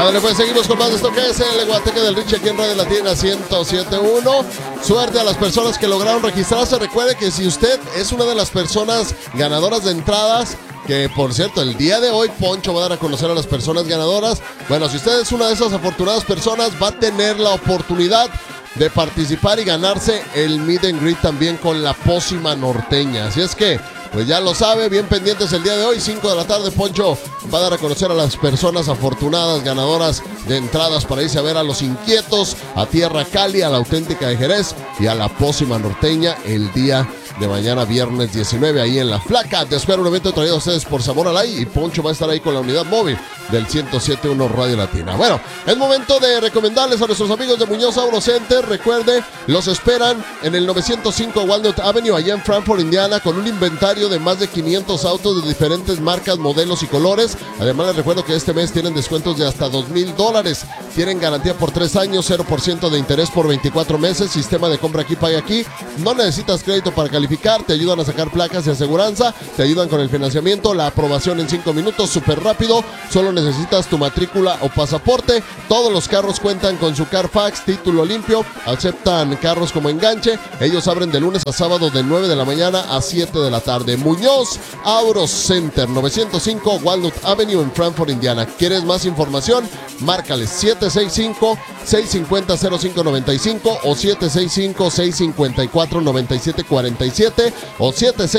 Ándale, pues seguimos con más de esto que es el Guateque del Richie aquí en Radio Latina 107.1. Suerte a las personas que lograron registrarse. Recuerde que si usted es una de las personas ganadoras de entradas, que por cierto, el día de hoy Poncho va a dar a conocer a las personas ganadoras. Bueno, si usted es una de esas afortunadas personas, va a tener la oportunidad de participar y ganarse el meet and greet también con la pócima norteña. Así es que, pues ya lo sabe, bien pendientes el día de hoy, 5 de la tarde, Poncho va a dar a conocer a las personas afortunadas, ganadoras de entradas para irse a ver a Los Inquietos, a Tierra Cali, a la Auténtica de Jerez y a la pócima norteña el día de mañana, viernes 19, ahí en La Flaca. Te espero un evento traído a ustedes por Sabor al Aire y Poncho va a estar ahí con la unidad móvil del 107.1 Radio Latina. Bueno, es momento de recomendarles a nuestros amigos de Muñoz Auto Center. Recuerde, los esperan en el 905 Walnut Avenue, allá en Frankfort, Indiana, con un inventario de más de 500 autos de diferentes marcas, modelos y colores. Además, les recuerdo que este mes tienen descuentos de hasta $2,000. Tienen garantía por 3 años, 0% de interés por 24 meses, sistema de compra aquí, paga aquí. No necesitas crédito para calificar, te ayudan a sacar placas y aseguranza, te ayudan con el financiamiento, la aprobación en 5 minutos, súper rápido. Solo necesitas tu matrícula o pasaporte. Todos los carros cuentan con su Carfax, título limpio, aceptan carros como enganche. Ellos abren de lunes a sábado de 9 de la mañana a 7 de la tarde. Muñoz Auto Center, 905 Walnut Avenue en Frankfort, Indiana. ¿Quieres más información? Márcales 765-650-0595 o 765-654-9747 o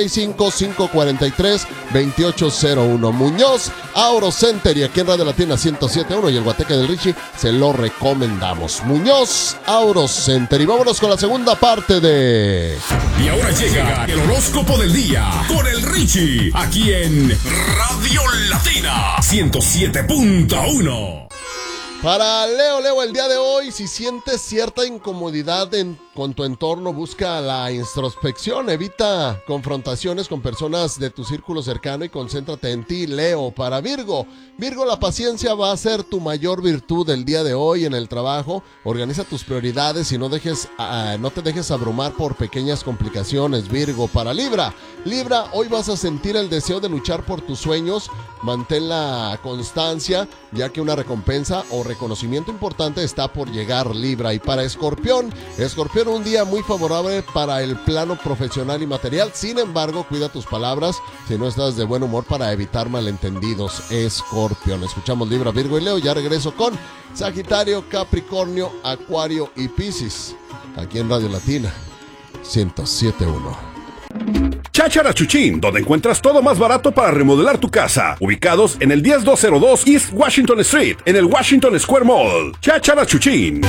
765-543-2801. Muñoz Auto Center, y aquí en Radio Latina 107.1 y el Guateque del Richie se lo recomendamos. Muñoz Auto Center. Y vámonos con la segunda parte de... Y ahora llega el horóscopo del día con el Richie, aquí en Radio Latina 107.1. Para Leo, el día de hoy, si sientes cierta incomodidad con tu entorno, busca la introspección, evita confrontaciones con personas de tu círculo cercano y concéntrate en ti, Leo. Para Virgo, la paciencia va a ser tu mayor virtud el día de hoy en el trabajo. Organiza tus prioridades y no te dejes abrumar por pequeñas complicaciones, Virgo. Para Libra, hoy vas a sentir el deseo de luchar por tus sueños. Mantén la constancia, ya que una recompensa o reconocimiento importante está por llegar, Libra. Y para Escorpión, un día muy favorable para el plano profesional y material. Sin embargo, cuida tus palabras si no estás de buen humor para evitar malentendidos, Escorpión. Escuchamos Libra, Virgo y Leo. Ya regreso con Sagitario, Capricornio, Acuario y Piscis, aquí en Radio Latina 107.1. Cháchara Chuchín, donde encuentras todo más barato para remodelar tu casa. Ubicados en el 10202 East Washington Street, en el Washington Square Mall. Cháchara Chuchín.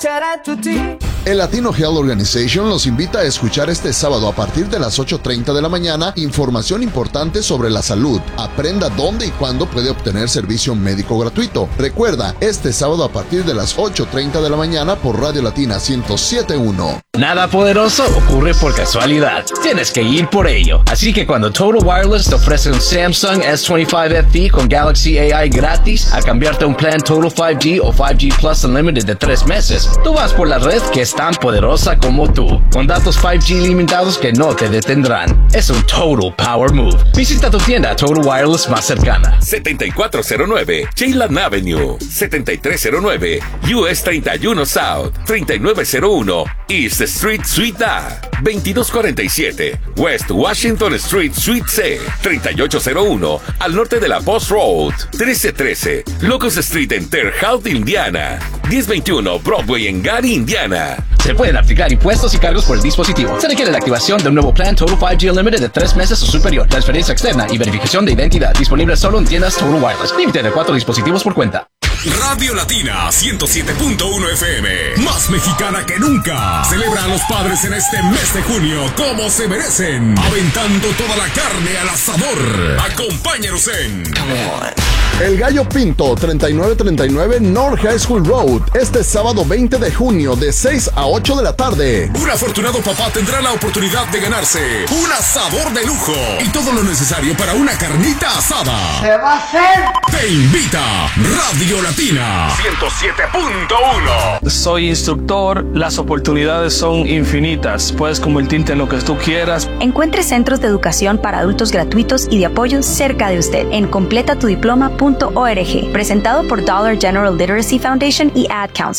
El Latino Health Organization los invita a escuchar este sábado a partir de las 8:30 de la mañana información importante sobre la salud. Aprenda dónde y cuándo puede obtener servicio médico gratuito. Recuerda, este sábado a partir de las 8:30 de la mañana por Radio Latina 107.1. Nada poderoso ocurre por casualidad. Tienes que ir por ello. Así que cuando Total Wireless te ofrece un Samsung S25 FE con Galaxy AI gratis a cambiarte a un plan Total 5G o 5G Plus Unlimited de 3 meses, tú vas por la red que es tan poderosa como tú, con datos 5G limitados que no te detendrán. Es un Total Power Move. Visita tu tienda Total Wireless más cercana. 7409 Cheyland Avenue, 7309 US 31 South, 3901 East Street Suite A, 2247 West Washington Street Suite C, 3801 al norte de la Post Road, 1313 Locust Street en Terre Haute, Indiana, 1021 Broadway en Gary, Indiana. Se pueden aplicar impuestos y cargos por el dispositivo. Se requiere la activación de un nuevo plan Total 5G Unlimited de 3 meses o superior, transferencia externa y verificación de identidad. Disponible solo en tiendas Total Wireless. Límite de 4 dispositivos por cuenta. Radio Latina 107.1 FM, más mexicana que nunca. Celebra a los padres en este mes de junio como se merecen, aventando toda la carne al asador. Acompáñanos en El Gallo Pinto, 3939 North High School Road, este sábado 20 de junio de 6 a 8 de la tarde. Un afortunado papá tendrá la oportunidad de ganarse un asador de lujo y todo lo necesario para una carnita asada. ¿Se va a hacer? Te invita Radio Latina Latina 107.1. Soy instructor, las oportunidades son infinitas. Puedes convertirte en lo que tú quieras. Encuentre centros de educación para adultos gratuitos y de apoyo cerca de usted en completatudiploma.org. Presentado por Dollar General Literacy Foundation y Ad Council.